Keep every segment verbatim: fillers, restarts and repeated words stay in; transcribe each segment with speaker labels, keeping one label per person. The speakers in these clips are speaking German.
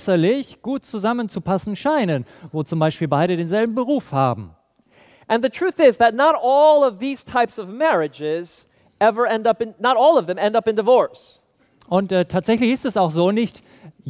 Speaker 1: äußerlich gut zusammenzupassen scheinen, wo zum Beispiel beide denselben Beruf haben.
Speaker 2: And the truth is that not all of these types of marriages ever end up in, not all of them end up in divorce.
Speaker 1: Und äh, tatsächlich ist es auch so, nicht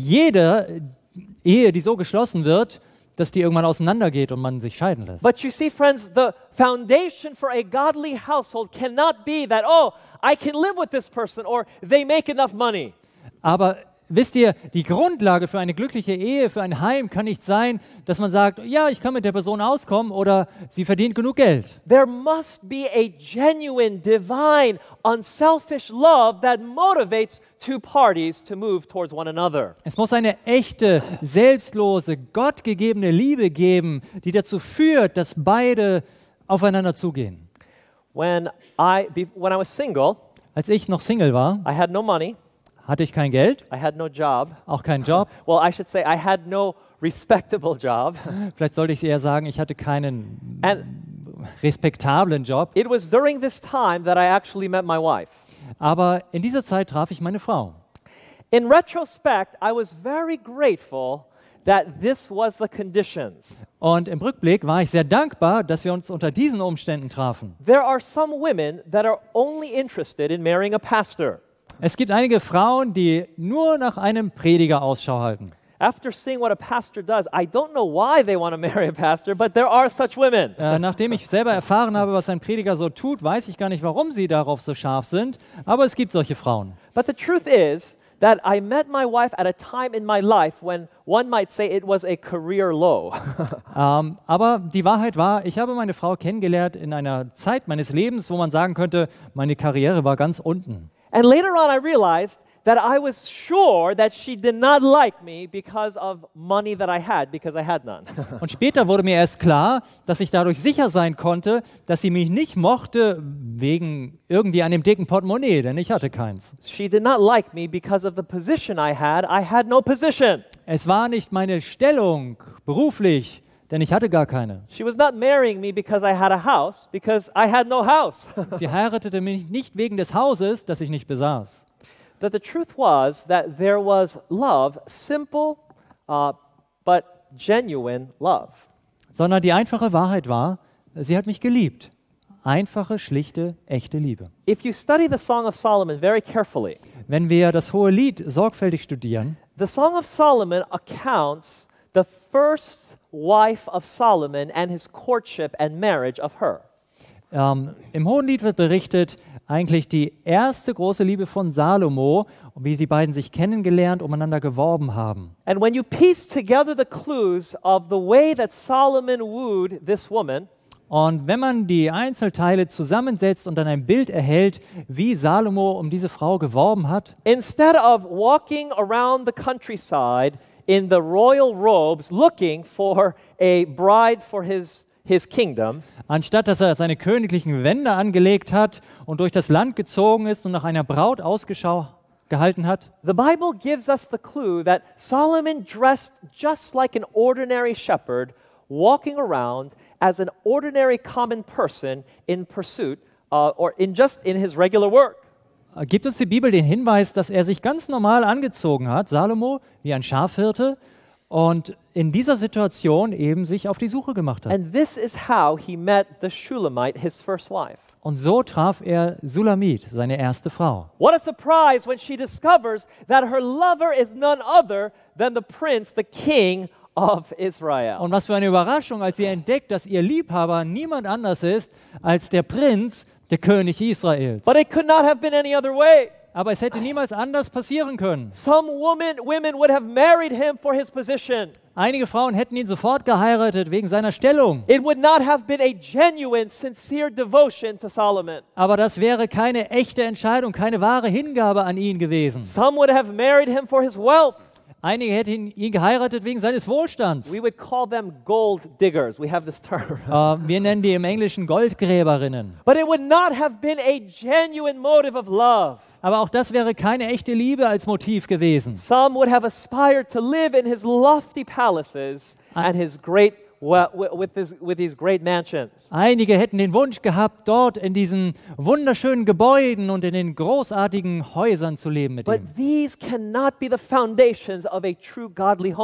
Speaker 1: jede Ehe, die so geschlossen wird, dass die irgendwann auseinandergeht und man sich scheiden lässt.
Speaker 2: But you see, friends, the foundation for a godly household cannot be that, oh, I can live with this person or they make enough money.
Speaker 1: Aber wisst ihr, die Grundlage für eine glückliche Ehe, für ein Heim kann nicht sein, dass man sagt, ja, ich kann mit der Person auskommen oder sie verdient genug Geld.
Speaker 2: There must be a genuine, divine, unselfish love that motivates two parties to move towards one another.
Speaker 1: Es muss eine echte, selbstlose, gottgegebene Liebe geben, die dazu führt, dass beide aufeinander zugehen.
Speaker 2: When I, be, when I was single,
Speaker 1: Als ich noch Single war,
Speaker 2: I had no money,
Speaker 1: hatte ich kein Geld,
Speaker 2: I had no job.
Speaker 1: auch keinen Job.
Speaker 2: Well, I should say I had no respectable job.
Speaker 1: Vielleicht sollte ich eher sagen, ich hatte keinen
Speaker 2: And
Speaker 1: respektablen Job.
Speaker 2: it was during this time that I actually met my wife.
Speaker 1: Aber in dieser Zeit traf ich meine Frau.
Speaker 2: In retrospect, I was very grateful that this was the conditions.
Speaker 1: Und im Rückblick war ich sehr dankbar, dass wir uns unter diesen Umständen trafen.
Speaker 2: There are some women that are only interested in marrying a pastor.
Speaker 1: Es gibt einige Frauen, die nur nach einem Prediger Ausschau halten.
Speaker 2: After seeing what a pastor does, I don't know why they want to marry a pastor, but there are such women.
Speaker 1: Äh, nachdem ich selber erfahren habe, was ein Prediger so tut, weiß ich gar nicht, warum sie darauf so scharf sind. Aber es gibt solche Frauen.
Speaker 2: But the truth is that I met my wife at a time in my life when one might say it was a career low.
Speaker 1: Ähm, aber die Wahrheit war, ich habe meine Frau kennengelernt in einer Zeit meines Lebens, wo man sagen könnte, meine Karriere war ganz unten.
Speaker 2: And later on I realized that I was sure that she did not like me because of money that I had, because I had none.
Speaker 1: Und später wurde mir erst klar, dass ich dadurch sicher sein konnte, dass sie mich nicht mochte wegen irgendwie einem dicken Portemonnaie, denn ich hatte keins.
Speaker 2: She did not like me because of the position I had. I had no position.
Speaker 1: Es war nicht meine Stellung beruflich, denn ich hatte gar keine.
Speaker 2: She was not marrying me because I had a house, because I had no house.
Speaker 1: Sie heiratete mich nicht wegen des Hauses, das ich nicht besaß.
Speaker 2: That the truth was that there was love, simple uh, but genuine love.
Speaker 1: Sondern die einfache Wahrheit war, sie hat mich geliebt. Einfache, schlichte, echte Liebe.
Speaker 2: If you study the Song of Solomon very carefully,
Speaker 1: Wenn wir das Hohe Lied sorgfältig studieren,
Speaker 2: the Song of Solomon accounts the first wife of Solomon and his courtship and marriage of her.
Speaker 1: ähm, im Hohen Lied wird berichtet, eigentlich die erste große Liebe von Salomo, wie die beiden sich kennengelernt, umeinander geworben haben.
Speaker 2: And when you piece together the clues of the way that Solomon wooed this woman,
Speaker 1: Und wenn man die Einzelteile zusammensetzt und dann ein Bild erhält, wie Salomo um diese Frau geworben hat,
Speaker 2: instead of walking around the countryside in the royal robes looking for a bride for his, his kingdom,
Speaker 1: anstatt dass er seine königlichen Wände angelegt hat und durch das Land gezogen ist und nach einer Braut Ausschau gehalten hat,
Speaker 2: the Bible gives us the clue that Solomon dressed just like an ordinary shepherd, walking around as an ordinary common person in pursuit uh, or in just in his regular work.
Speaker 1: gibt uns die Bibel den Hinweis, dass er sich ganz normal angezogen hat, Salomo, wie ein Schafhirte, und in dieser Situation eben sich auf die Suche gemacht hat.
Speaker 2: And this is how he met the Shulamite, his first wife.
Speaker 1: Und so traf er Sulamit, seine erste Frau.
Speaker 2: What a surprise when she discovers that her lover is none other than the prince, the king of Israel.
Speaker 1: Und was für eine Überraschung, als sie entdeckt, dass ihr Liebhaber niemand anders ist als der Prinz, der König Israels.
Speaker 2: But it could not have been any other way.
Speaker 1: Aber es hätte niemals anders passieren können.
Speaker 2: Some woman, women would have married him for his position.
Speaker 1: Einige Frauen hätten ihn sofort geheiratet wegen seiner Stellung.
Speaker 2: It would not have been a genuine, sincere devotion to Solomon.
Speaker 1: Aber das wäre keine echte Entscheidung, keine wahre Hingabe an ihn gewesen.
Speaker 2: Some would have married him for his wealth.
Speaker 1: Einige hätten ihn geheiratet wegen seines Wohlstands.
Speaker 2: We would call them gold diggers. We have this term.
Speaker 1: Äh, wir nennen die im Englischen Goldgräberinnen.
Speaker 2: But it would not have been a genuine motive of love.
Speaker 1: Aber auch das wäre keine echte Liebe als Motiv gewesen.
Speaker 2: Some would have aspired to live in his lofty palaces and his great well, with his with these great mansions.
Speaker 1: Einige hätten den Wunsch gehabt, dort in diesen wunderschönen Gebäuden und in den großartigen Häusern zu leben mit ihm.
Speaker 2: But these cannot be the foundations of a true godly home.